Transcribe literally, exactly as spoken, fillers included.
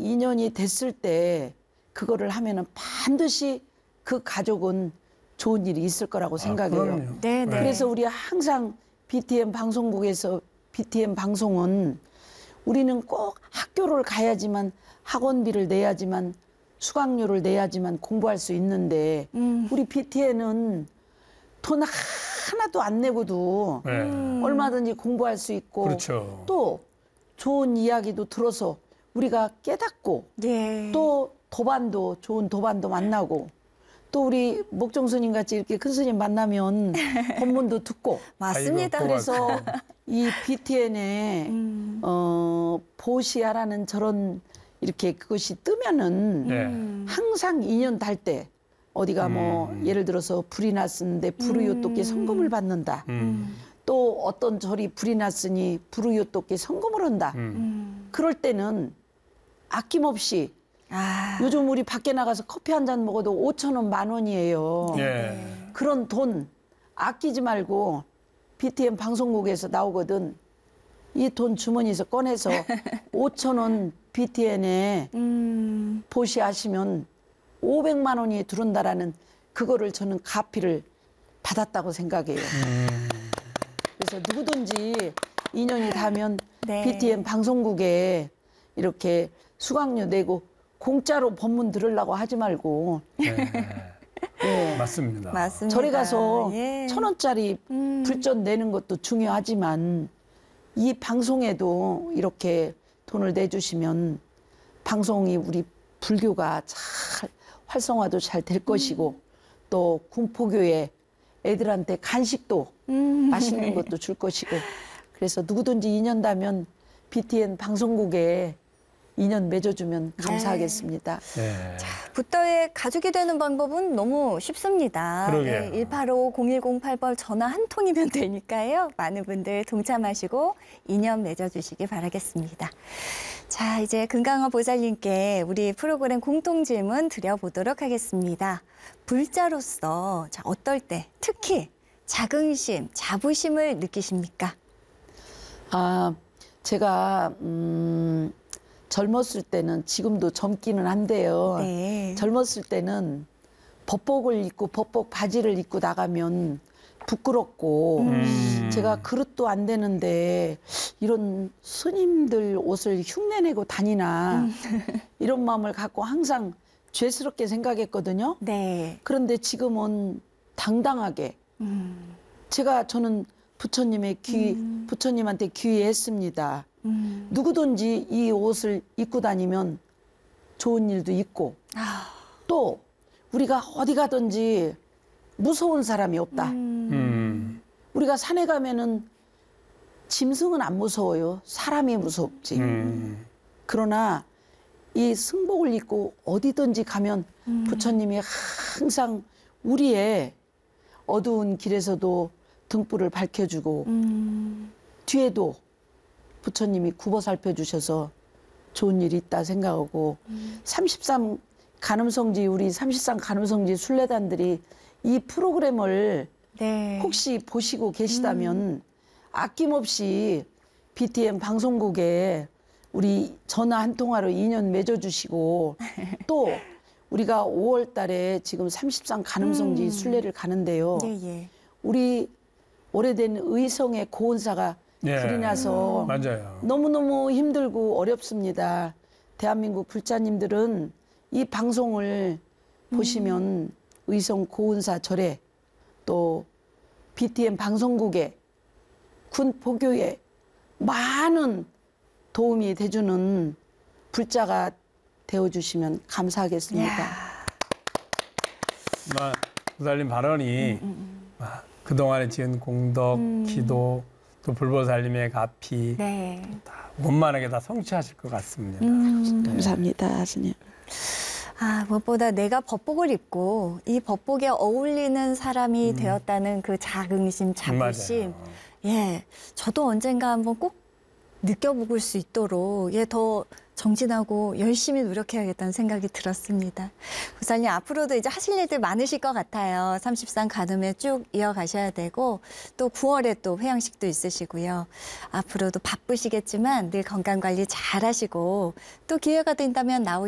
이 년이 됐을 때 그거를 하면은 반드시 그 가족은 좋은 일이 있을 거라고 생각해요. 그럼요. 네, 네. 그래서 우리 항상 비티엠 방송국에서 비티엠 방송은 우리는 꼭 학교를 가야지만 학원비를 내야지만 수강료를 내야지만 공부할 수 있는데 음. 우리 비티엠은 돈 하나도 안 내고도 네. 음. 얼마든지 공부할 수 있고 그렇죠. 또 좋은 이야기도 들어서 우리가 깨닫고 예. 또 도반도 좋은 도반도 만나고 또 우리 목종스님 같이 이렇게 큰 스님 만나면 법문도 듣고 맞습니다. 아이고, 그래서 고맙다. 이 비티엔에 음. 어, 보시아라는 저런 이렇게 그것이 뜨면은 네. 음. 항상 인연 달 때 어디가 뭐 음. 예를 들어서 불이 났었는데 불의요토끼 음. 성금을 받는다. 음. 또 어떤 절이 불이 났으니 불의요토끼 성금을 한다. 음. 음. 그럴 때는 아낌없이 아. 요즘 우리 밖에 나가서 커피 한 잔 먹어도 오천 원, 만 원이에요. 예. 그런 돈 아끼지 말고 비티엠 방송국에서 나오거든. 이 돈 주머니에서 꺼내서 오천 원 비티엔에 음. 보시하시면 오백만 원이 들어온다라는 그거를 저는 가피를 받았다고 생각해요. 음. 그래서 누구든지 인연이 닿으면 네. 비티엠 방송국에 이렇게 수강료 내고 공짜로 법문 들으려고 하지 말고 네. 예. 맞습니다. 맞습니다. 절에 가서 예. 천 원짜리 음. 불전 내는 것도 중요하지만 이 방송에도 이렇게 돈을 내주시면 방송이 우리 불교가 잘 활성화도 잘 될 것이고 또 군포교회 애들한테 간식도 음. 맛있는 것도 줄 것이고 그래서 누구든지 인연 닿으면 비티엔 방송국에 인연 맺어주면 감사하겠습니다. 네. 붓더의 가족이 되는 방법은 너무 쉽습니다. 그러게요. 네, 일팔오 공일공팔 번 전화 한 통이면 되니까요. 많은 분들 동참하시고 인연 맺어주시기 바라겠습니다. 자, 이제 금강화 보살님께 우리 프로그램 공통 질문 드려보도록 하겠습니다. 불자로서 자, 어떨 때 특히 자긍심, 자부심을 느끼십니까? 아, 제가 음, 젊었을 때는 지금도 젊기는 한데요. 네. 젊었을 때는 법복을 입고 법복 바지를 입고 나가면 부끄럽고 음. 제가 그릇도 안 되는데 이런 스님들 옷을 흉내내고 다니나 이런 마음을 갖고 항상 죄스럽게 생각했거든요. 네. 그런데 지금은 당당하게 음. 제가 저는 부처님의 귀 음. 부처님한테 귀의했습니다. 음. 누구든지 이 옷을 입고 다니면 좋은 일도 있고 아. 또 우리가 어디 가든지 무서운 사람이 없다. 음. 음. 우리가 산에 가면은 짐승은 안 무서워요. 사람이 무섭지. 음. 그러나 이 승복을 입고 어디든지 가면 음. 부처님이 항상 우리의 어두운 길에서도 등불을 밝혀주고 음. 뒤에도 부처님이 굽어 살펴주셔서 좋은 일이 있다 생각하고 음. 삼십삼 간음성지 우리 삼십삼 간음성지 순례단들이 이 프로그램을 네. 혹시 보시고 계시다면 아낌없이 비티엠 방송국에 우리 전화 한 통화로 인연 맺어주시고 또 우리가 오월 달에 지금 삼십삼 간음성지 음. 순례를 가는데요. 예, 예. 우리 오래된 의성의 고은사가 예. 불이 나서 맞아요. 너무너무 힘들고 어렵습니다. 대한민국 불자님들은 이 방송을 보시면 의성 고은사 절에 또 비티엠 방송국에 군포교에 많은 도움이 돼주는 불자가 되어주시면 감사하겠습니다. 이야. 마, 부살님 발언이 음, 음, 아, 그동안에 지은 공덕, 음. 기도, 또 불보살님의 가피 네. 다 원만하게 다 성취하실 것 같습니다. 음. 감사합니다, 스님. 아, 무엇보다 내가 법복을 입고 이 법복에 어울리는 사람이 되었다는 그 자긍심, 자부심. 맞아요. 예. 저도 언젠가 한번 꼭 느껴볼 수 있도록 예, 더 정진하고 열심히 노력해야겠다는 생각이 들었습니다. 보살님 앞으로도 이제 하실 일들 많으실 것 같아요. 삼십삼 간음회 쭉 이어가셔야 되고 또 구월에 또 회양식도 있으시고요. 앞으로도 바쁘시겠지만 늘 건강 관리 잘 하시고 또 기회가 된다면 나오